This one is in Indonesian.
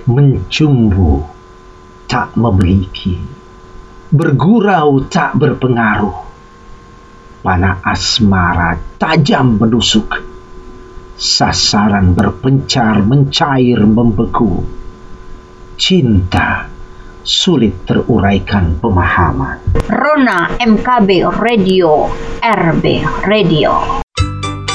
Mencumbu tak memiliki, bergurau tak berpengaruh. Panah asmara tajam menusuk, sasaran berpencar mencair membeku. Cinta sulit teruraikan pemahaman. Rona MKB Radio, RB Radio.